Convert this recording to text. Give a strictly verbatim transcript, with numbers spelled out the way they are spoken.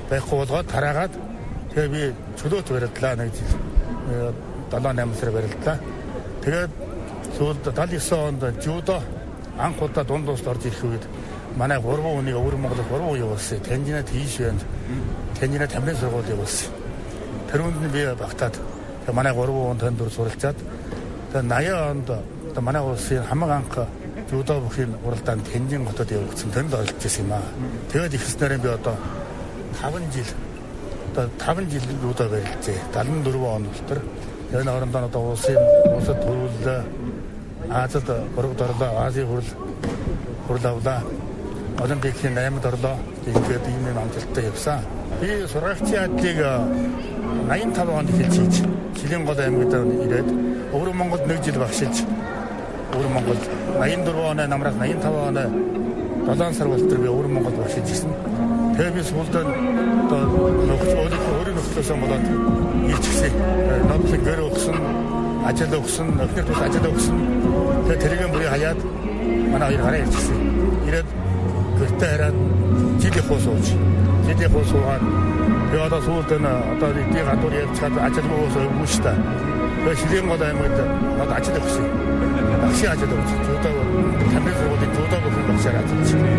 байхгүй болгоод тараагаад тэгээ би чөлөөт барилдлаа нэг жил долоо найман сар барилдлаа. Тэгээд сүүлд дагаад девять онд жудо анх удаа дунд уст орж ирэх үед манай гурван хүнийг өвөр Монголд гурван уу явуулсан. Таньжина тийш байна. Таньжина тамирын сургууль явуулсан. Тэр үнд нь би багтаад манай гурван хүн танд дур суралцаад тэгээд восемьдесят онд манай улсын хамаг анх жудо бүхний уралдаанд Тэнжин хотод явуулсан. Тэнд оролцож байсан юм аа. Тэгээд ихснээр би одоо таван жил одоо таван жил жудо барилжээ. дагалдаа дөрвөн он дотор энэ орондоо одоо улсын улсад төрүүлээ. Азад гурван орлоо, Азийн хурал хурал авлаа. Олимпикийн найманд орлоо. Тэгээд ийм юм амжилттай явсан. Би сургагчийн ажлыг восемьдесят онд хийж Жилийн гол аймагт ирээд Өвөр Монголд нэг жил багшилж Өвөр Монголд восемьдесят дөрвөн оны намраас восемьдесят оны долоон сар болтор би Өвөр Монголд багшилж ирсэн. Тэгээд би сүүлд одоо нөхөж өөрийн нөхцлөөсөө болоод ирчихсэн. Нодлын гэр өгсөн, ажил өгсөн, өхнөр тус ажил өгсөн. Тэгээд тэргийн бүрий хаяад манай хоёр гараа ирчихсэн. Ирээд гэртээ хараад жилийн хуу сууж. Жилийн хуу суугаад би одоо сүүлд нь одоо би гадуур явчихад ажилгүй өвгөн шүү дээ. Тэгээд Жилийн гол аймагт надад ажил өгсөн. Багшийн ажил өгсөн. Жудо тамирын сургуулийн жудо бүхэн багшаар ажиллаж.